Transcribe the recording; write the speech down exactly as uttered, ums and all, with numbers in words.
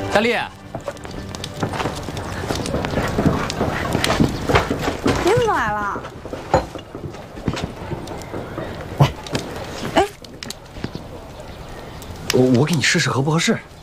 大力， 你怎么来了？ 哎，我我给你试试合不合适。